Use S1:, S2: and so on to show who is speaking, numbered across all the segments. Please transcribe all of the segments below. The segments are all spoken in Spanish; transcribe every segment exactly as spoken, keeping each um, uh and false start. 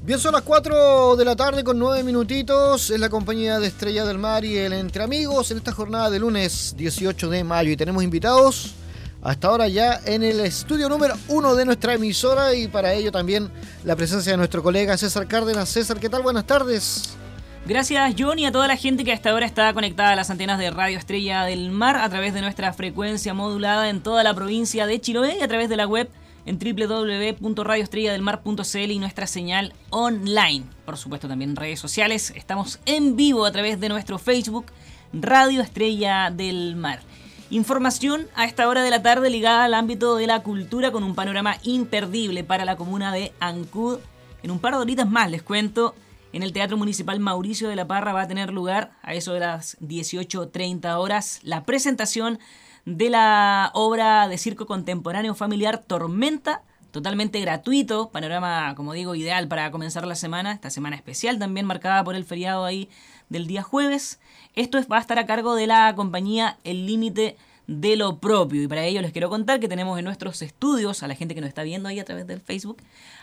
S1: Bien, son las cuatro de la tarde con nueve minutitos en la compañía de Estrella del Mar y el Entre Amigos en esta jornada de lunes dieciocho de mayo. Y tenemos invitados hasta ahora ya en el estudio número uno de nuestra emisora y para ello también la presencia de nuestro colega César Cárdenas. César, ¿qué tal? Buenas tardes.
S2: Gracias, John, y a toda la gente que hasta ahora está conectada a las antenas de Radio Estrella del Mar a través de nuestra frecuencia modulada en toda la provincia de Chiloé y a través de la web en doble u doble u doble u punto radio estrella del mar punto c l y nuestra señal online. Por supuesto, también en redes sociales. Estamos en vivo a través de nuestro Facebook, Radio Estrella del Mar. Información a esta hora de la tarde ligada al ámbito de la cultura con un panorama imperdible para la comuna de Ancud. En un par de horitas más, les cuento, en el Teatro Municipal Mauricio de la Parra va a tener lugar, a eso de las dieciocho treinta horas, la presentación de la obra de circo contemporáneo familiar Tormenta, totalmente gratuito, panorama, como digo, ideal para comenzar la semana, esta semana especial también marcada por el feriado ahí del día jueves. Esto es, va a estar a cargo de la compañía El Límite de lo Propio, y para ello les quiero contar que tenemos en nuestros estudios, a la gente que nos está viendo ahí a través del Facebook,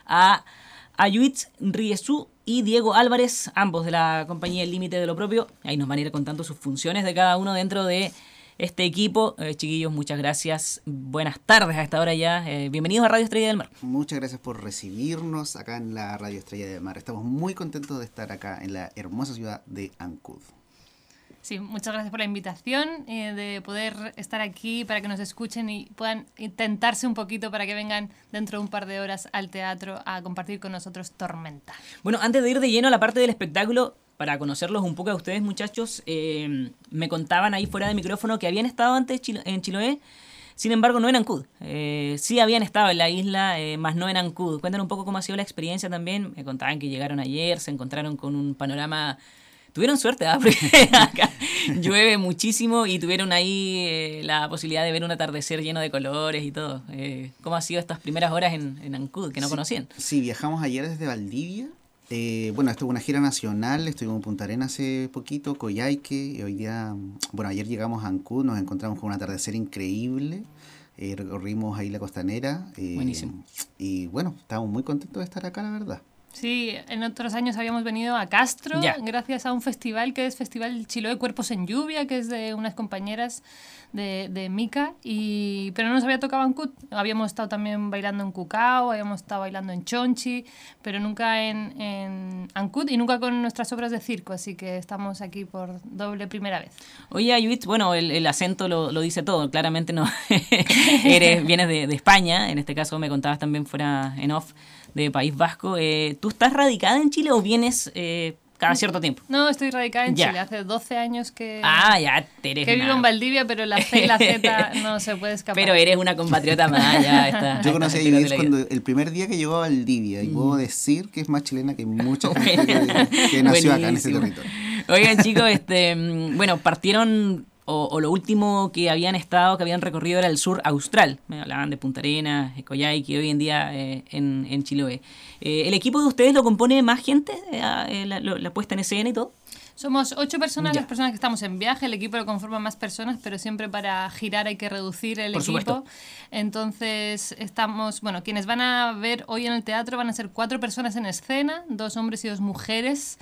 S2: a Ayuitz Riesú y Diego Álvarez, ambos de la compañía El Límite de lo Propio. Ahí nos van a ir contando sus funciones de cada uno dentro de este equipo. Eh, chiquillos, muchas gracias. Buenas tardes a esta hora ya. Eh, bienvenidos a Radio Estrella del Mar.
S3: Muchas gracias por recibirnos acá en la Radio Estrella del Mar. Estamos muy contentos de estar acá en la hermosa ciudad de Ancud.
S4: Sí, muchas gracias por la invitación, eh, de poder estar aquí para que nos escuchen y puedan tentarse un poquito para que vengan dentro de un par de horas al teatro a compartir con nosotros Tormenta.
S2: Bueno, antes de ir de lleno a la parte del espectáculo, para conocerlos un poco a ustedes, muchachos, eh, me contaban ahí fuera de micrófono que habían estado antes en Chiloé, sin embargo no en Ancud. Eh, sí habían estado en la isla, eh, más no en Ancud. Cuéntanos un poco cómo ha sido la experiencia también. Me contaban que llegaron ayer, se encontraron con un panorama. Tuvieron suerte, ¿eh? Porque acá llueve muchísimo y tuvieron ahí eh, la posibilidad de ver un atardecer lleno de colores y todo. Eh, ¿Cómo ha sido estas primeras horas en, en Ancud, que no
S3: sí,
S2: conocían?
S3: Sí, viajamos ayer desde Valdivia. Eh, bueno, esto es una gira nacional, estuvimos en Punta Arenas hace poquito, Coyhaique, y hoy día, bueno, ayer llegamos a Ancud, nos encontramos con un atardecer increíble, eh, recorrimos ahí la costanera. Eh,
S2: Buenísimo.
S3: Y bueno, estamos muy contentos de estar acá, la verdad.
S4: Sí, en otros años habíamos venido a Castro, ya, gracias a un festival que es Festival Chiloé Cuerpos en Lluvia, que es de unas compañeras de, de Mica, y, pero no nos había tocado Ancud. Habíamos estado también bailando en Cucao, habíamos estado bailando en Chonchi, pero nunca en, en Ancud y nunca con nuestras obras de circo, así que estamos aquí por doble primera vez.
S2: Oye, Ayuitz, bueno, el, el acento lo, lo dice todo, claramente no. Eres, vienes de, de España, en este caso me contabas también fuera en off, de País Vasco. Eh, ¿Tú estás radicada en Chile o vienes eh, cada cierto tiempo?
S4: No, estoy radicada en
S2: ya.
S4: Chile. Hace doce años que,
S2: ah, ya, eres
S4: que
S2: una...
S4: vivo en Valdivia, pero la C y la Z no se puede escapar.
S2: Pero eres una compatriota más, ya está.
S3: Yo conocí a Ayuitz cuando el primer día que llegó a Valdivia y mm. puedo decir que es más chilena que mucha gente que, que nació acá en ese territorio.
S2: Oigan, chicos, este, bueno, partieron... O, o lo último que habían estado, que habían recorrido era el sur austral. Me hablaban de Punta Arenas, Coyhaique, hoy en día eh, en, en Chiloé. Eh, ¿El equipo de ustedes lo compone más gente? Eh, la, la puesta en escena y todo.
S4: Somos ocho personas,
S2: ya.
S4: las personas que estamos en viaje. El equipo lo conforman más personas, pero siempre para girar hay que reducir el
S2: Por
S4: equipo.
S2: Supuesto.
S4: Entonces estamos, bueno, quienes van a ver hoy en el teatro van a ser cuatro personas en escena, dos hombres y dos mujeres,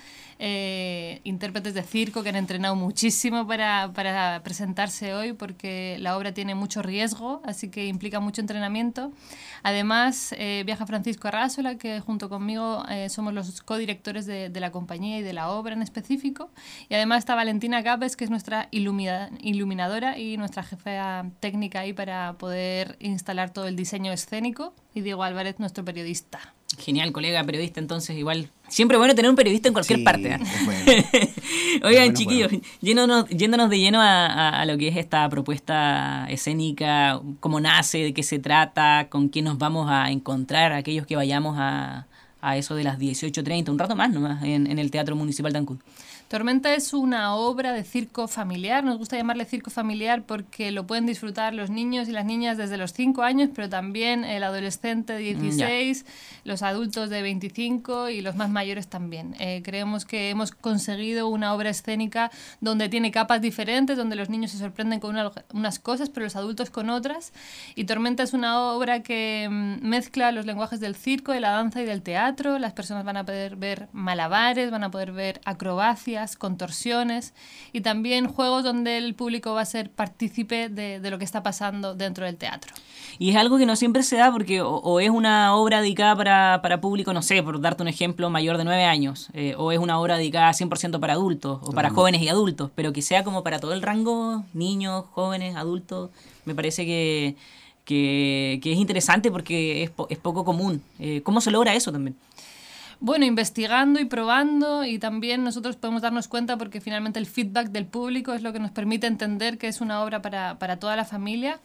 S4: eh, intérpretes de circo que han entrenado muchísimo para, para presentarse hoy, porque la obra tiene mucho riesgo, así que implica mucho entrenamiento. Además, eh, viaja Francisco Arrázola, que junto conmigo eh, somos los codirectores de, de la compañía y de la obra en específico. Y además está Valentina Capes, que es nuestra ilumina, iluminadora y nuestra jefa técnica ahí para poder instalar todo el diseño escénico. Y Diego Álvarez, nuestro periodista.
S2: Genial, colega periodista, entonces igual. Siempre bueno tener un periodista en cualquier
S3: sí,
S2: parte. ¿eh?
S3: Bueno.
S2: Oigan,
S3: bueno,
S2: chiquillos,
S3: bueno.
S2: Yéndonos, yéndonos de lleno a, a, a lo que es esta propuesta escénica, cómo nace, de qué se trata, con quién nos vamos a encontrar, aquellos que vayamos a, a eso de las dieciocho treinta, un rato más nomás, en, en el Teatro Municipal de Ancud.
S4: Tormenta es una obra de circo familiar. Nos gusta llamarle circo familiar porque lo pueden disfrutar los niños y las niñas desde los cinco años, pero también el adolescente de dieciséis, ya. los adultos de veinticinco y los más mayores también. Eh, creemos que hemos conseguido una obra escénica donde tiene capas diferentes, donde los niños se sorprenden con una, unas cosas, pero los adultos con otras. Y Tormenta es una obra que mmm, mezcla los lenguajes del circo, de la danza y del teatro. teatro, las personas van a poder ver malabares, van a poder ver acrobacias, contorsiones y también juegos donde el público va a ser partícipe de, de lo que está pasando dentro del teatro.
S2: Y es algo que no siempre se da porque o, o es una obra dedicada para, para público, no sé, por darte un ejemplo, mayor de nueve años, eh, o es una obra dedicada cien por ciento para adultos, o para jóvenes y adultos, pero que sea como para todo el rango, niños, jóvenes, adultos, me parece que, que, que es interesante porque es, po, es poco común. Eh, ¿Cómo se logra eso también?
S4: Bueno, investigando y probando, y también nosotros podemos darnos cuenta porque finalmente el feedback del público es lo que nos permite entender que es una obra para, para toda la familia.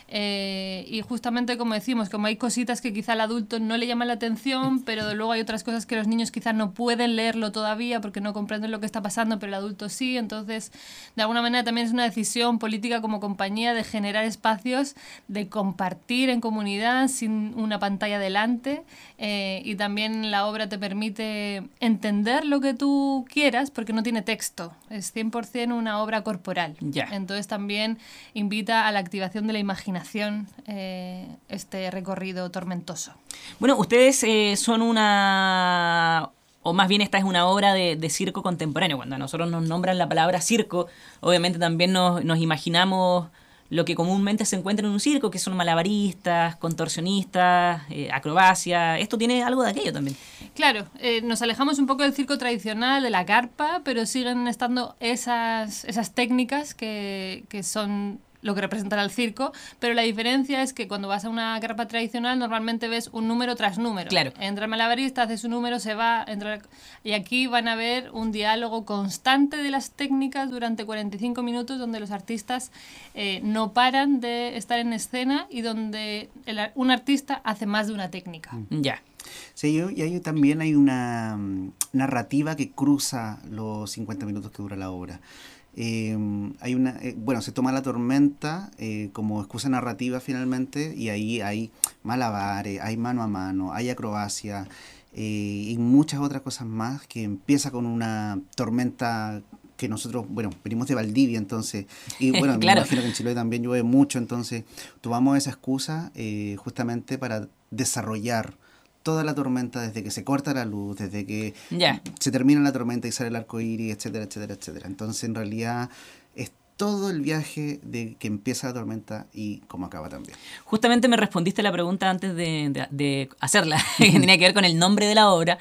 S4: Eh, y justamente como decimos, como hay cositas que quizá al adulto no le llaman la atención, pero luego hay otras cosas que los niños quizá no pueden leerlo todavía porque no comprenden lo que está pasando, pero el adulto sí. Entonces, de alguna manera también es una decisión política como compañía de generar espacios, de compartir en comunidad sin una pantalla delante, eh, y también la obra te permite entender lo que tú quieras porque no tiene texto, es cien por ciento una obra corporal.
S2: Ya.
S4: Entonces también invita a la activación de la imaginación, eh, este recorrido tormentoso.
S2: Bueno, ustedes eh, son una... o más bien esta es una obra de, de circo contemporáneo. Cuando a nosotros nos nombran la palabra circo, obviamente también nos, nos imaginamos lo que comúnmente se encuentra en un circo, que son malabaristas, contorsionistas, eh, acrobacia. Esto tiene algo de aquello también.
S4: Claro, eh, nos alejamos un poco del circo tradicional, de la carpa, pero siguen estando esas, esas técnicas que, que son lo que representará el circo, pero la diferencia es que cuando vas a una carpa tradicional normalmente ves un número tras número.
S2: Claro.
S4: Entra el malabarista, hace su número, se va, entra, y aquí van a ver un diálogo constante de las técnicas durante cuarenta y cinco minutos donde los artistas eh, no paran de estar en escena y donde el, un artista hace más de una técnica.
S2: Ya.
S3: Sí, yo, y ahí también hay una um, narrativa que cruza los cincuenta minutos que dura la obra. Eh, hay una eh, bueno, se toma la tormenta eh, como excusa narrativa finalmente, y ahí hay malabares, hay mano a mano, hay acrobacia eh, y muchas otras cosas más, que empieza con una tormenta que nosotros, bueno, venimos de Valdivia, entonces, y bueno,
S2: claro.
S3: Me imagino que en Chiloé también llueve mucho, entonces tomamos esa excusa eh, justamente para desarrollar toda la tormenta, desde que se corta la luz, desde que
S2: Ya.
S3: se termina la tormenta y sale el arco iris, etcétera, etcétera, etcétera. Entonces, en realidad, es todo el viaje de que empieza la tormenta y cómo acaba también.
S2: Justamente me respondiste la pregunta antes de, de, de hacerla, que tenía que ver con el nombre de la obra,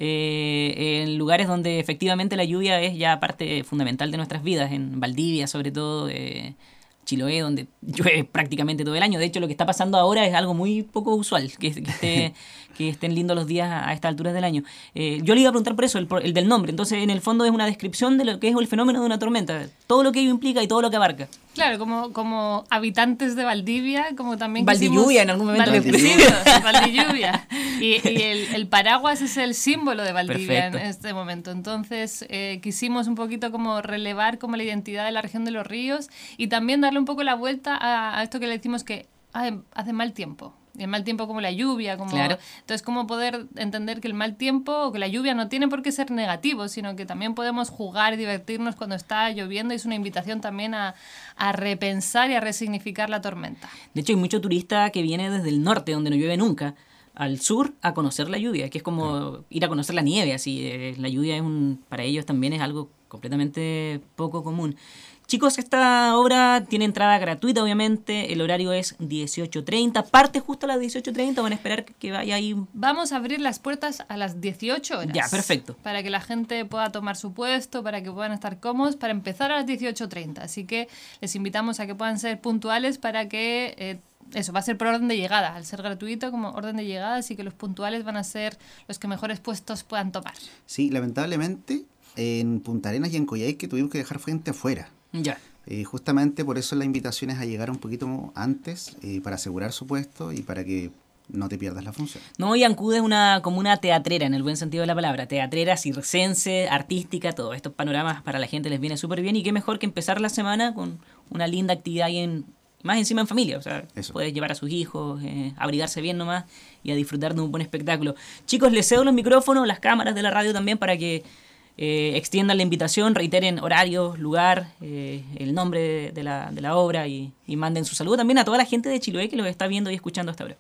S2: eh, en lugares donde efectivamente la lluvia es ya parte fundamental de nuestras vidas, en Valdivia sobre todo, eh, Chiloé, donde llueve prácticamente todo el año. De hecho, lo que está pasando ahora es algo muy poco usual, que, que, esté, que estén lindos los días a estas alturas del año. Eh, yo le iba a preguntar por eso, el, el del nombre. Entonces, en el fondo es una descripción de lo que es el fenómeno de una tormenta, todo lo que ello implica y todo lo que abarca.
S4: Claro, como, como habitantes de Valdivia, como también
S2: Valdilluvia, en algún momento.
S4: Valdilluvia. Valdilluvia. Y, y el, el paraguas es el símbolo de Valdivia. Perfecto. En este momento. Entonces, eh, quisimos un poquito como relevar como la identidad de la región de los ríos y también darle un poco la vuelta a, a esto que le decimos que hace, hace mal tiempo. Y el mal tiempo como la lluvia, como
S2: claro.
S4: Entonces, cómo poder entender que el mal tiempo o que la lluvia no tiene por qué ser negativo, sino que también podemos jugar y divertirnos cuando está lloviendo, y es una invitación también a, a repensar y a resignificar la tormenta.
S2: De hecho, hay mucho turista que viene desde el norte, donde no llueve nunca, al sur a conocer la lluvia, que es como claro. ir a conocer la nieve, así. Eh, la lluvia es un, para ellos también es algo completamente poco común. Chicos, esta obra tiene entrada gratuita, obviamente. El horario es dieciocho treinta. ¿Parte justo a las dieciocho treinta o van a esperar que vaya ahí?
S4: Vamos a abrir las puertas a las dieciocho horas.
S2: Ya, perfecto.
S4: Para que la gente pueda tomar su puesto, para que puedan estar cómodos, para empezar a las dieciocho treinta. Así que les invitamos a que puedan ser puntuales para que... Eh, Eso, va a ser por orden de llegada, al ser gratuito como orden de llegada, así que los puntuales van a ser los que mejores puestos puedan tomar.
S3: Sí, lamentablemente en Punta Arenas y en Coyhaique tuvimos que dejar gente afuera.
S2: Ya.
S3: Eh, justamente por eso la invitación es a llegar un poquito antes eh, para asegurar su puesto y para que no te pierdas la función.
S2: No, y Ancud es una, como una teatrera, en el buen sentido de la palabra. Teatrera, circense, artística, todos estos panoramas para la gente les viene súper bien. Y qué mejor que empezar la semana con una linda actividad ahí en... más encima en familia, o sea, eso. Puedes llevar a sus hijos, eh, abrigarse bien nomás y a disfrutar de un buen espectáculo. Chicos, les cedo los micrófonos, las cámaras de la radio también para que eh, extiendan la invitación, reiteren horarios, lugar, eh, el nombre de, de, la, de la obra y, y manden su saludo también a toda la gente de Chiloé que los está viendo y escuchando hasta ahora.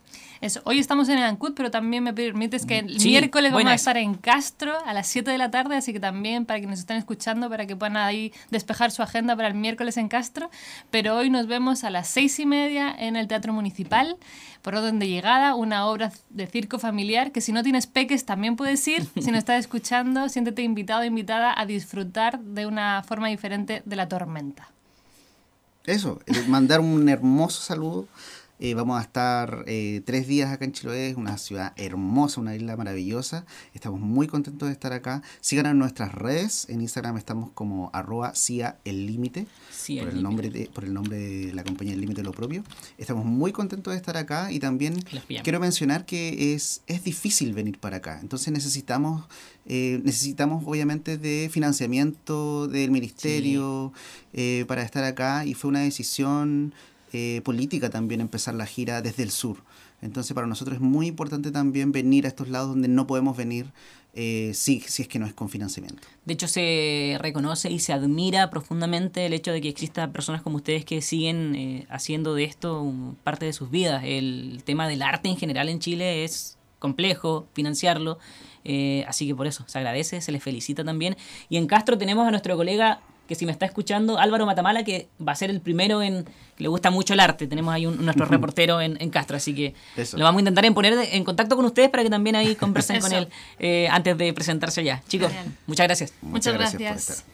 S4: Eso. Hoy estamos en Ancud, pero también me permites que el
S2: Sí,
S4: miércoles vamos
S2: buena
S4: a
S2: esa.
S4: estar en Castro a las siete de la tarde, así que también para que nos estén escuchando, para que puedan ahí despejar su agenda para el miércoles en Castro. Pero hoy nos vemos a las seis y media en el Teatro Municipal, por orden de llegada, una obra de circo familiar que si no tienes peques también puedes ir. Si nos estás escuchando, siéntete invitado o invitada a disfrutar de una forma diferente de la tormenta.
S3: Eso, eh, mandar un hermoso saludo. Eh, vamos a estar eh, tres días acá en Chiloé, es una ciudad hermosa, una isla maravillosa. Estamos muy contentos de estar acá. Síganos en nuestras redes. En Instagram estamos como arroba cia el límite,
S2: Sí,
S3: por
S2: el
S3: el nombre de, por el nombre de la compañía El Límite Lo Propio. Estamos muy contentos de estar acá y también
S2: Las pillamos.
S3: quiero mencionar que es, es difícil venir para acá. Entonces necesitamos, eh, necesitamos obviamente de financiamiento del ministerio eh, para estar acá, y fue una decisión eh, política también empezar la gira desde el sur. Entonces para nosotros es muy importante también venir a estos lados donde no podemos venir eh, si, si es que no es con financiamiento.
S2: De hecho, se reconoce y se admira profundamente el hecho de que existan personas como ustedes que siguen eh, haciendo de esto un- parte de sus vidas. El tema del arte en general en Chile es complejo financiarlo, eh, así que por eso se agradece, se les felicita también. Y en Castro tenemos a nuestro colega, que si me está escuchando, Álvaro Matamala, que va a ser el primero en... que le gusta mucho el arte. Tenemos ahí un, nuestro reportero en, en Castro, así que
S3: Eso.
S2: lo vamos a intentar en poner de- en contacto con ustedes para que también ahí conversen con
S4: Eso.
S2: él eh, antes de presentarse allá. Chicos,
S4: Genial.
S2: muchas gracias.
S4: Muchas
S3: por
S4: gracias.
S3: estar.